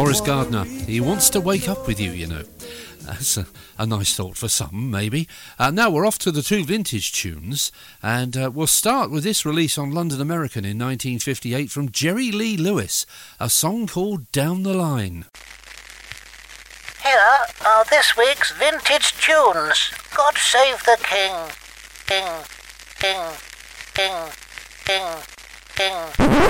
Horace Gardner, he wants to wake up with you, you know. That's a nice thought for some, maybe. Now we're off to the two vintage tunes, and we'll start with this release on London American in 1958 from Jerry Lee Lewis, a song called Down the Line. Here are this week's vintage tunes. God Save the King. King, king, king, king, king.